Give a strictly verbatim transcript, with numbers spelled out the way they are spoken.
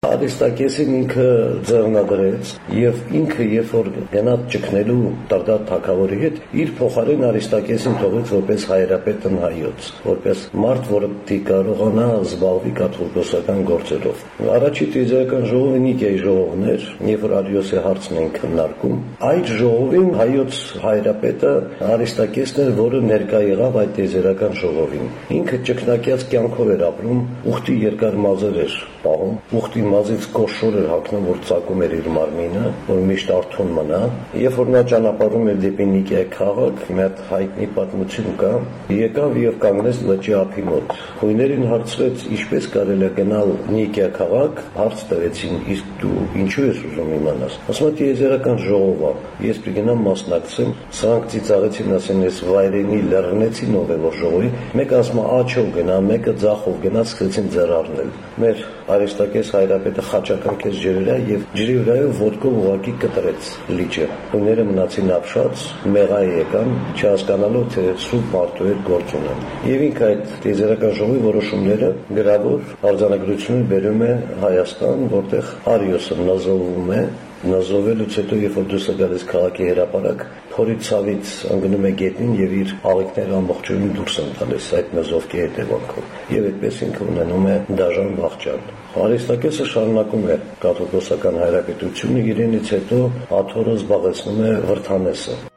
Արիստակեսին ինքը ձեռնադրեց եւ ինքը երբ որ գնաց ճգնելու Տարդատ թագավորի հետ, իր փոխարեն Արիստակեսին թողեց որպես հայրապետ հայոց, որպես մարդ, որը կարողանա զբաղվի կաթողիկոսական գործերով։ Առաջի տիեզերական ժողովը Նիկեայի ժողովն էր, երբ որ Արիոսի հարցն են քննարկում, այդ ժողովին հայոց հայրապետը Արիստակեսն էր, որը ներկա եղավ այդ տիեզերական ժողովին։ Ինքը ճգնակյաց կյանքով էր ապրում, ուխտի երկար մազեր էր պահում, ուխտի մազից կոշոր էր հագնում, որ ծակում էր իր մարմինը, որ միշտ արթուն մնա։ Երբ որ նա ճանապարհում էր դեպի Նիկեա քաղաք, մի հատ հայտնի պատմություն կա, եկավ եւ կանգնեց լճի ափի մոտ։ Խույներին հարցրեց, ինչպես կարելի է գնալ Նիկեա քաղաք, հարց տվեցին, իսկ դու ինչու ես ուզում իմանալ։ Ասում է տիեզերական ժողովը, ես պիտի մասնակցեմ, սրանք ծիծաղեցին, ասեն, ես վայրենի լեռնեցին ով է որ ժողովի, մեկը ասում է աջով գնա, մեկը ձախով գնա, սկսեցին ձեռ առնել։ Մեր Արիստակես հայրապետը խաչակնքեց ջրի վրա եւ ջրի վրայով ոտքով ուղակի կտրեց լիճը։ Խույները մնացին ապշած, մեղա եկան, չհասկանալով թե սուրբ մարդու հետ գործ ունեն։ Եվ ինքը այդ տիեզերական ժողովի որոշումները գրավոր արձանագրություններ բերում է Հայաստան, որտեղ Արիոսը նազովում է, նազովելուց հետո երբ որ դուրս է գալիս քաղաքի հրապարակ, փորի ցավից ընկնում է գետնին եւ իր աղիքները ամբողջովին դուրս են տալիս այդ նազովքի հետևանքով։ Եվ այդպես ինքը ունենում է դաժան վախճան։ Արիստակեսը շարունակում է կաթողիկոսական հայրապետությունը, իրենից հետո աթոռը զբաղեցնում է Վրթանեսը,